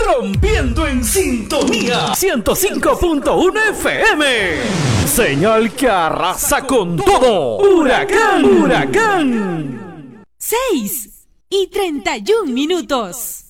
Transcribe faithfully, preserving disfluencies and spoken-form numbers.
rompiendo en sintonía ciento cinco punto uno F M. Señal que arrasa con todo. Huracán, huracán. Seis y treinta y un minutos.